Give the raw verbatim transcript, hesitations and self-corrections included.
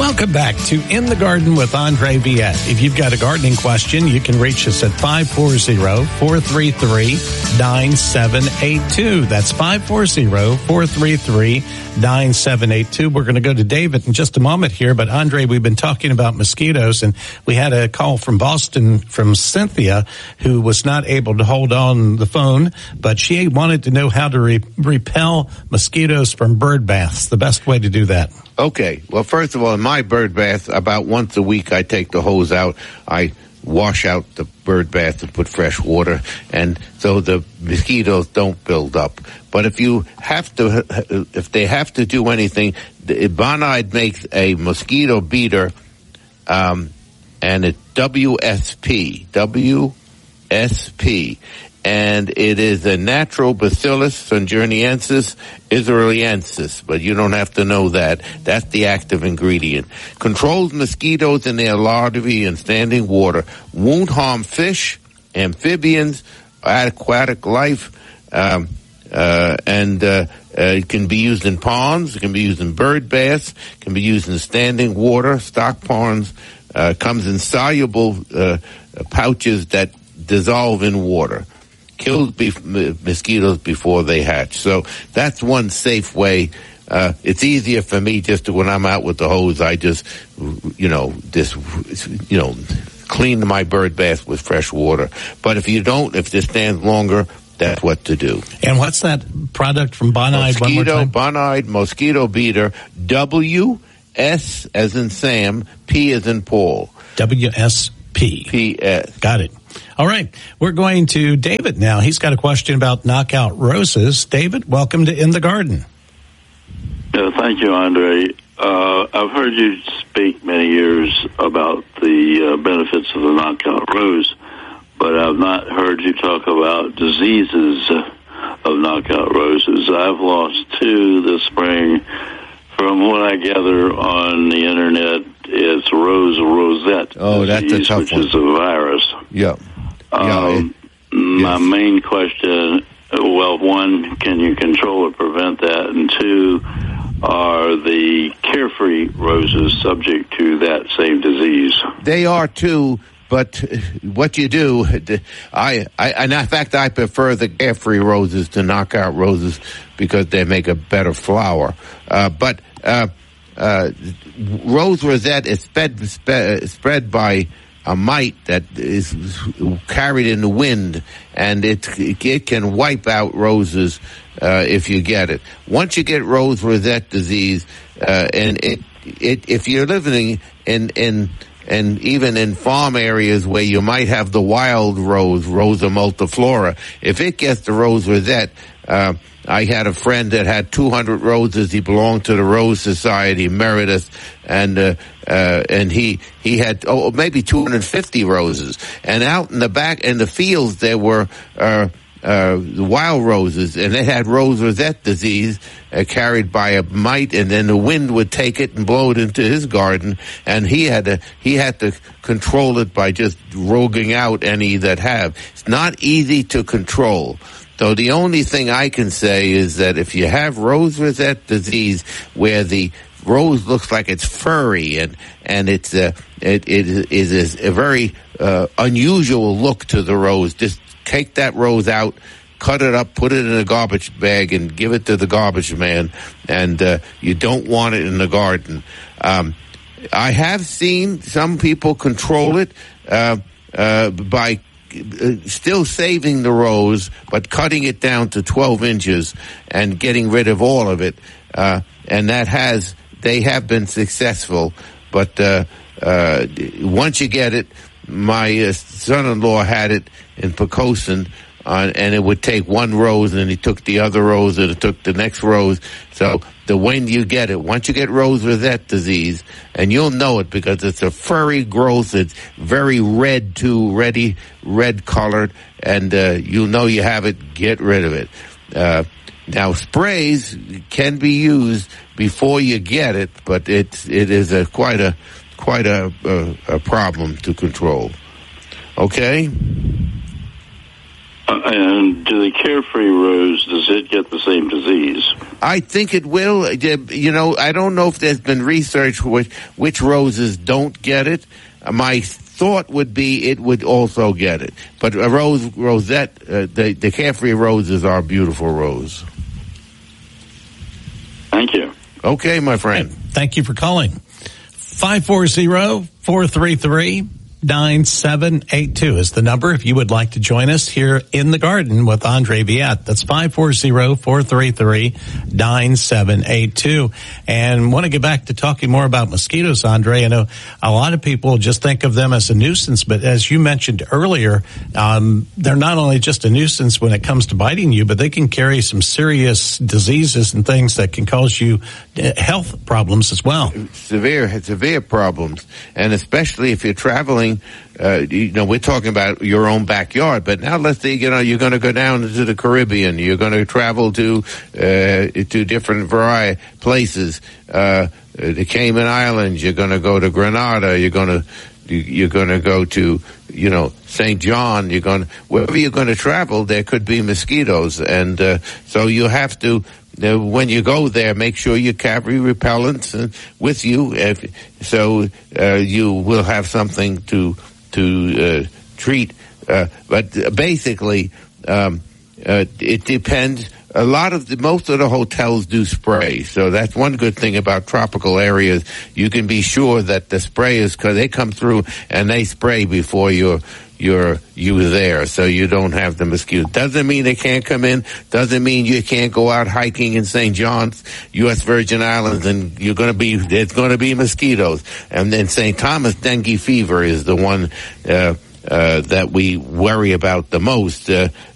Welcome back to In the Garden with Andre Viette. If you've got a gardening question, you can reach us at five four zero, four three three, nine seven eight two. That's five four zero, four three three, nine seven eight two. We're going to go to David in just a moment here, but Andre, we've been talking about mosquitoes, and we had a call from Boston from Cynthia, who was not able to hold on the phone, but she wanted to know how to re- repel mosquitoes from bird baths, the best way to do that. Okay. Well, first of all, in my bird bath, about once a week, I take the hose out. I wash out the bird bath and put fresh water, and so the mosquitoes don't build up. But if you have to, if they have to do anything, Bonide makes a mosquito beater, um, and it's W S P, W S P. And it is a natural Bacillus thuringiensis israeliensis, but you don't have to know that. That's the active ingredient. Controls mosquitoes in their larvae and standing water. Won't harm fish, amphibians, aquatic life, um, uh, and uh, uh, it can be used in ponds, it can be used in bird baths, it can be used in standing water, stock ponds. Uh, comes in soluble uh, pouches that dissolve in water. Kills bef- mosquitoes before they hatch. So that's one safe way. Uh, it's easier for me just to, when I'm out with the hose, I just, you know, just, you know, clean my bird bath with fresh water. But if you don't, if this stands longer, that's what to do. And what's that product from Bonide? Mosquito, Bonide Mosquito Beater, W S as in Sam, P as in Paul. W S P. P S. Got it. All right. We're going to David now. He's got a question about knockout roses. David, welcome to In the Garden. Uh, thank you, Andre. Uh, I've heard you speak many years about the uh, benefits of the knockout rose, but I've not heard you talk about diseases of knockout roses. I've lost two this spring. From what I gather on the internet, it's rose rosette. Oh, disease, that's a tough which one. Which is a virus. Yeah. Um, yeah it, my yes. main question, well, one, can you control or prevent that? And two, are the carefree roses subject to that same disease? They are too, but what you do, I, I, and in fact, I prefer the carefree roses to knockout roses because they make a better flower. Uh, but uh, uh, rose rosette is spread, spread, spread by a mite that is carried in the wind, and it it can wipe out roses uh, if you get it. Once you get rose rosette disease, uh, and it it if you're living in in and even in farm areas where you might have the wild rose, Rosa multiflora, if it gets the rose rosette, uh, I had a friend that had two hundred roses. He belonged to the Rose Society, Meredith, and uh, uh, and he he had oh maybe two hundred fifty roses. And out in the back in the fields there were uh, uh, wild roses, and they had rose rosette disease uh, carried by a mite, and then the wind would take it and blow it into his garden, and he had to he had to control it by just roguing out any that have. It's not easy to control. So the only thing I can say is that if you have rose rosette disease where the rose looks like it's furry and and it's uh, it, it is a very uh, unusual look to the rose, just take that rose out, cut it up, put it in a garbage bag, and give it to the garbage man. And uh, you don't want it in the garden. Um, I have seen some people control it uh, uh, by still saving the rose, but cutting it down to twelve inches and getting rid of all of it. Uh, and that has, they have been successful. But uh, uh, once you get it, my uh, son-in-law had it in Poquoson, uh, and it would take one rose, and he took the other rose, and it took the next rose. So the when you get it, once you get rose rosette disease, and you'll know it because it's a furry growth, it's very red too, reddy, red colored, and uh, you'll know you have it, get rid of it. Uh, now sprays can be used before you get it, but it's, it is a quite a, quite a, a, a problem to control. Okay? Uh, and do the Carefree Rose, does it get the same disease? I think it will. You know, I don't know if there's been research which, which roses don't get it. My thought would be it would also get it. But a rose, rosette, uh, the, the Carefree Roses are a beautiful rose. Thank you. Okay, my friend. Thank you for calling. five four zero, four three three, nine seven eight two is the number if you would like to join us here in the garden with Andre Viette. That's five four zero, four three three, nine seven eight two. And want to get back to talking more about mosquitoes, Andre. I know a lot of people just think of them as a nuisance, but as you mentioned earlier, um, they're not only just a nuisance when it comes to biting you, but they can carry some serious diseases and things that can cause you health problems as well. Severe, severe problems. And especially if you're traveling, Uh, you know, we're talking about your own backyard, but now let's say, you know, you're going to go down to the Caribbean, you're going to travel to, uh, to different variety places, uh, the Cayman Islands, you're going to go to Grenada, you're going to, you're going to go to, you know, Saint John, you're going to, wherever you're going to travel, there could be mosquitoes. And, uh, so you have to, Uh, when you go there, make sure you carry repellents uh, with you, if, so uh, you will have something to to uh, treat. Uh, but basically, um, uh, it depends. A lot of the, most of the hotels do spray, so that's one good thing about tropical areas. You can be sure that the sprayers, because they come through and they spray before you're you're you there, so you don't have the mosquitoes. Doesn't mean they can't come in. Doesn't mean you can't go out hiking in Saint John's, U S Virgin Islands, and you're going to be there's going to be mosquitoes. And then Saint Thomas dengue fever is the one uh, uh, that we worry about the most. Uh,